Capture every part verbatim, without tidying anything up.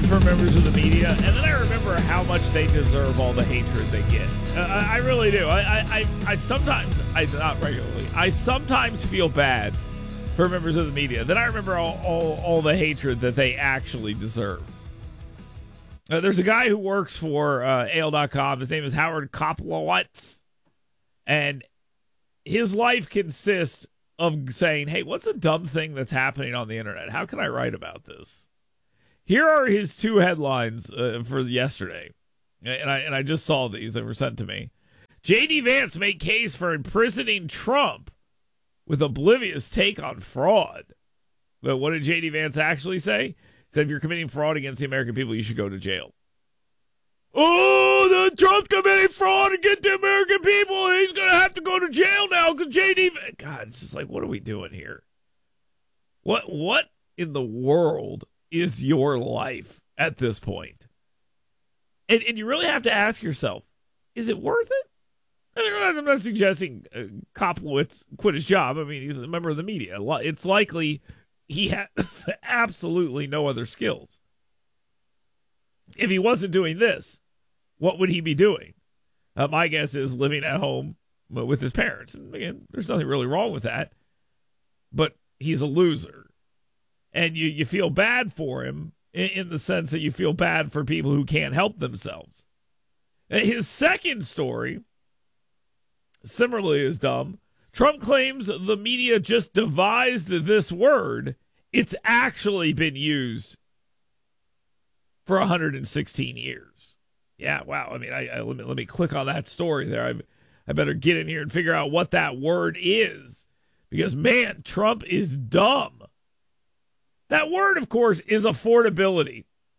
for members of the media, and then I remember how much they deserve all the hatred they get. Uh, I, I really do. I, I, I, I sometimes, I not regularly, I sometimes feel bad for members of the media. Then I remember all, all, all the hatred that they actually deserve. Uh, there's a guy who works for uh, A L dot com. His name is Howard Koplowitz. And his life consists of saying, hey, what's a dumb thing that's happening on the internet? How can I write about this? Here are his two headlines uh, for yesterday. And I, and I just saw these. They were sent to me. J D. Vance made case for imprisoning Trump with oblivious take on fraud. But what did J D. Vance actually say? He said, if you're committing fraud against the American people, you should go to jail. Oh, the Trump's committing fraud against the American people. He's going to have to go to jail now because J D. God, it's just like, what are we doing here? What What in the world is your life at this point? And, and you really have to ask yourself, is it worth it? I mean, I'm not suggesting uh, Koplowitz quit his job. I mean, he's a member of the media. It's likely he has absolutely no other skills. If he wasn't doing this, what would he be doing? Uh, my guess is living at home with his parents. And again, there's nothing really wrong with that. But he's a loser. And you, you feel bad for him in, in the sense that you feel bad for people who can't help themselves. His second story, similarly is dumb. Trump claims the media just devised this word. It's actually been used for one hundred sixteen years. Yeah, wow. I mean, I, I let me let me click on that story there. I, I better get in here and figure out what that word is, because man, Trump is dumb. That word, of course, is affordability,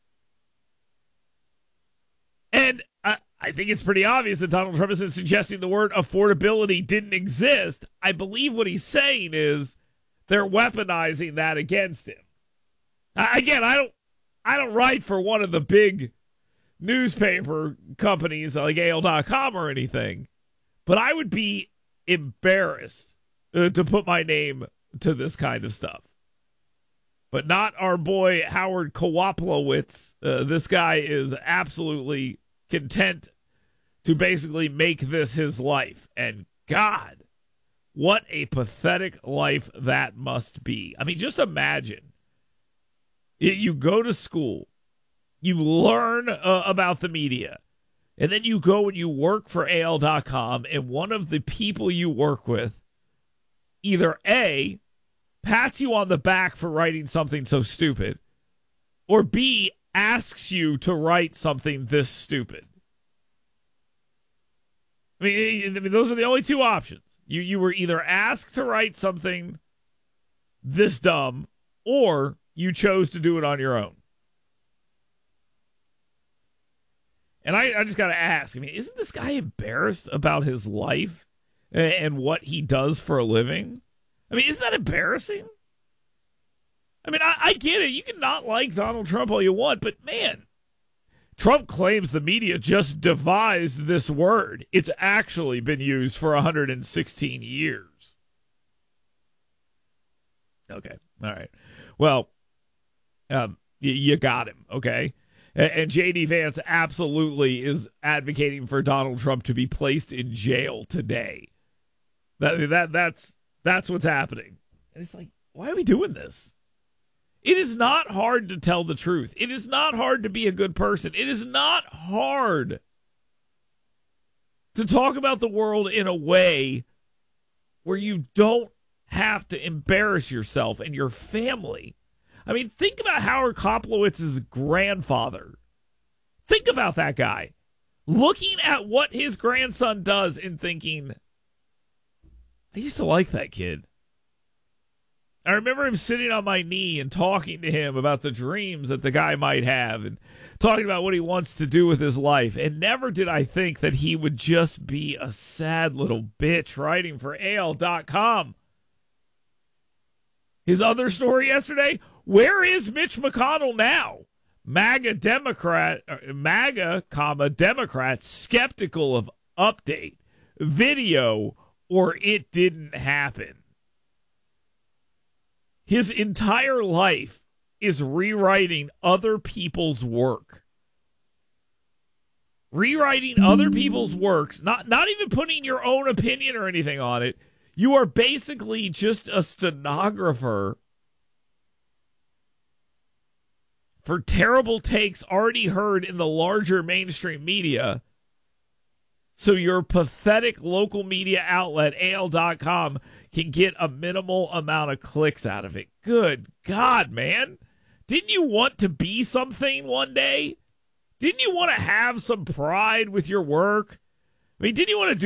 and I, I think it's pretty obvious that Donald Trump isn't suggesting the word affordability didn't exist. I believe what he's saying is they're weaponizing that against him. I, again, I don't. I don't write for one of the big newspaper companies like A L dot com or anything, but I would be embarrassed uh, to put my name to this kind of stuff. But not our boy Howard Koplowitz. Uh, this guy is absolutely content to basically make this his life. And God, what a pathetic life that must be. I mean, just imagine. You go to school, you learn uh, about the media, and then you go and you work for A L dot com, and one of the people you work with either A, pats you on the back for writing something so stupid, or B, asks you to write something this stupid. I mean, I mean those are the only two options. You, you were either asked to write something this dumb, or you chose to do it on your own. And I, I just got to ask, I mean, isn't this guy embarrassed about his life and, and what he does for a living? I mean, isn't that embarrassing? I mean, I, I get it. You can not like Donald Trump all you want, but man, Trump claims the media just devised this word. It's actually been used for one hundred sixteen years. Okay. All right. Well, Um, you, you got him, okay? And, and J D. Vance absolutely is advocating for Donald Trump to be placed in jail today. That that that's that's what's happening. And it's like, why are we doing this? It is not hard to tell the truth. It is not hard to be a good person. It is not hard to talk about the world in a way where you don't have to embarrass yourself and your family. I mean, think about Howard Koplowitz's grandfather. Think about that guy. Looking at what his grandson does and thinking, I used to like that kid. I remember him sitting on my knee and talking to him about the dreams that the guy might have and talking about what he wants to do with his life. And never did I think that he would just be a sad little bitch writing for A L dot com. His other story yesterday, where is Mitch McConnell now? MAGA Democrat, MAGA, comma, Democrat, skeptical of update, video, or it didn't happen. His entire life is rewriting other people's work. Rewriting other people's works, not not even putting your own opinion or anything on it. You are basically just a stenographer for terrible takes already heard in the larger mainstream media. So your pathetic local media outlet, A L dot com, can get a minimal amount of clicks out of it. Good God, man. Didn't you want to be something one day? Didn't you want to have some pride with your work? I mean, didn't you want to do